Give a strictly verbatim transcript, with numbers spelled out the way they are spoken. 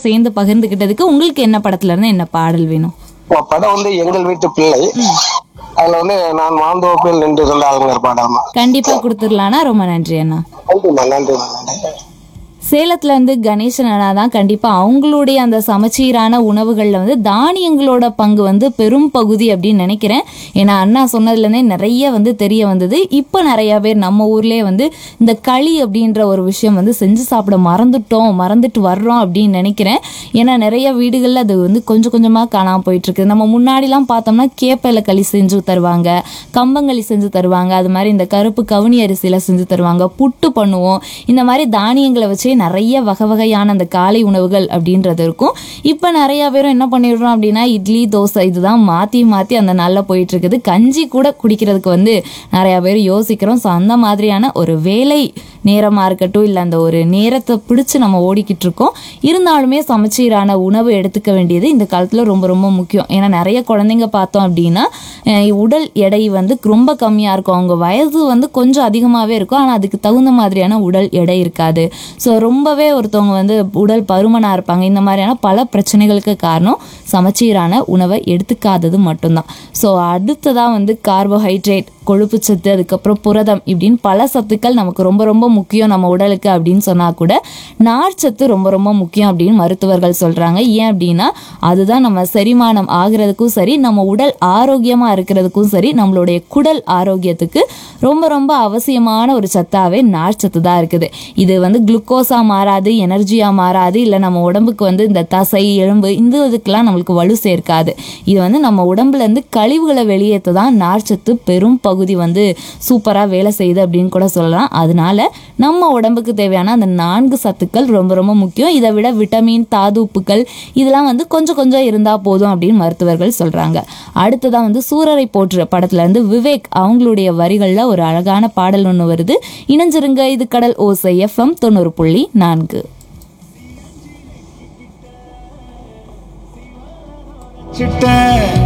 சேர்ந்து பகிர்ந்துகிட்டதுக்கு. உங்களுக்கு என்ன படத்துல இருந்து என்ன பாடல் வேணும்? படம் வந்து எங்கள் வீட்டு பிள்ளை. அதுல வந்து நான் மாந்தோப்பில் நின்று இருந்தாங்க பாடாமா. கண்டிப்பா கொடுத்துடலாம்னா. ரொம்ப நன்றி அண்ணா. நன்றிமா நன்றிமா நன்றி. சேலத்துல இருந்து கணேசன் அண்ணா தான் கண்டிப்பா அவங்களுடைய அந்த சமச்சீரான உணவுகள்ல வந்து தானியங்களோட பங்கு வந்து பெரும் பகுதி அப்படின்னு நினைக்கிறேன். ஏன்னா அண்ணா சொன்னதுல இருந்தே நிறைய வந்து தெரிய வந்தது. இப்ப நிறைய பேர் நம்ம ஊர்லயே வந்து இந்த களி அப்படின்ற ஒரு விஷயம் வந்து செஞ்சு சாப்பிட மறந்துட்டோம், மறந்துட்டு வர்றோம் அப்படின்னு நினைக்கிறேன். ஏன்னா நிறைய வீடுகள்ல அது வந்து கொஞ்சம் கொஞ்சமா காணாம போயிட்டு இருக்கு. நம்ம முன்னாடிலாம் பார்த்தோம்னா கேப்பையில களி செஞ்சு தருவாங்க, கம்பங்களி செஞ்சு தருவாங்க, அது மாதிரி இந்த கருப்பு கவுனி அரிசியில செஞ்சு தருவாங்க, புட்டு பண்ணுவோம். இந்த மாதிரி தானியங்களை வச்சு நிறைய வகை வகையான அந்த காலை உணவுகள் அப்படின்றது இருக்கும். இப்ப நிறைய பேரும் என்ன பண்ணிடுறோம் அப்படின்னா இட்லி தோசை இதுதான் மாத்தி மாத்தி அந்த நாள்ல போயிட்டு இருக்குது. கஞ்சி கூட குடிக்கிறதுக்கு வந்து நிறைய பேர் யோசிக்கிறோம். ஸோ அந்த மாதிரியான ஒரு வேலை நேரமா இருக்கட்டும், இல்லை அந்த ஒரு நேரத்தை பிடிச்சு நம்ம ஓடிக்கிட்டு இருக்கோம். இருந்தாலுமே சமச்சீரான உணவு எடுத்துக்க வேண்டியது இந்த காலத்துல ரொம்ப ரொம்ப முக்கியம். ஏன்னா நிறைய குழந்தைங்க பார்த்தோம் அப்படின்னா உடல் எடை வந்து ரொம்ப கம்மியா இருக்கும். அவங்க வயது வந்து கொஞ்சம் அதிகமாவே இருக்கும், ஆனா அதுக்கு தகுந்த மாதிரியான உடல் எடை இருக்காது. ஸோ ரொம்பவே ஒருத்தவங்க வந்து உடல் பருமனா இருப்பாங்க. இந்த மாதிரியான பல பிரச்சனைகளுக்கு காரணம் சமச்சீரான உணவை எடுத்துக்காதது மட்டும்தான். ஸோ அடுத்ததான் வந்து கார்போஹைட்ரேட், கொழுப்புச்சத்து, அதுக்கப்புறம் புரதம் இப்படின்னு பல சத்துக்கள் நமக்கு ரொம்ப ரொம்ப முக்கியம் நம்ம உடலுக்கு அப்படின்னு சொன்னா கூட நார்ச்சத்து ரொம்ப ரொம்ப முக்கியம் அப்படின்னு மருத்துவர்கள் சொல்றாங்க. ஏன் அப்படின்னா அதுதான் நம்ம செரிமானம் ஆகிறதுக்கும் சரி, நம்ம உடல் ஆரோக்கியமா இருக்கிறதுக்கும் சரி, நம்மளுடைய குடல் ஆரோக்கியத்துக்கு ரொம்ப ரொம்ப அவசியமான ஒரு சத்தாவே நார்ச்சத்து தான் இருக்குது. இது வந்து குளுக்கோஸா மாறாது, எனர்ஜியா மாறாது, இல்லை நம்ம உடம்புக்கு வந்து இந்த தசை எலும்பு இந்த இதுக்கெல்லாம் நம்மளுக்கு வலு சேர்க்காது. இது வந்து நம்ம உடம்புல இருந்து கழிவுகளை வெளியேற்ற தான் நார்ச்சத்து பெரும் பகுதி வந்து சூப்பரா வேலை செய்யுது அப்படின்னு கூட சொல்லலாம். அதனால நம்ம உடம்புக்கு தேவையான அந்த நான்கு சத்துக்கள் ரொம்ப ரொம்ப முக்கியம். இதை விட விட்டமின், தாதுப்புக்கள் இதெல்லாம் வந்து கொஞ்சம் கொஞ்சம் இருந்தா போதும் அப்படின்னு மருத்துவர்கள் சொல்றாங்க. அடுத்ததான் வந்து சூரரை போற்று படத்துல இருந்து விவேக் அவங்களுடைய வரிகள்ல ஒரு அழகான பாடல் ஒண்ணு வருது. இணைஞ்சிருங்க. இது கடல் ஓசை எஃப்எம் தொண்ணூறு புள்ளி நான்கு.